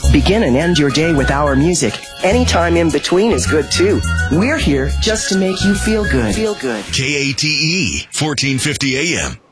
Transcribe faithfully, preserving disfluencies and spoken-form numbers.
Begin and end your day with our music. Anytime in between is good too. We're here just to make you feel good. Feel good. K A T E, fourteen fifty A M.